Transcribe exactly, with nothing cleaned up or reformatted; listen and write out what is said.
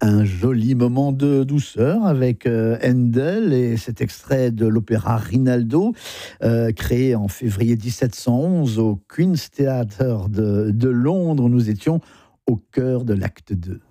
Un joli moment de douceur avec euh, Handel et cet extrait de l'opéra Rinaldo, euh, créé en février dix-sept cent onze au Queen's Theatre de, de Londres. Nous étions au cœur de l'acte deux.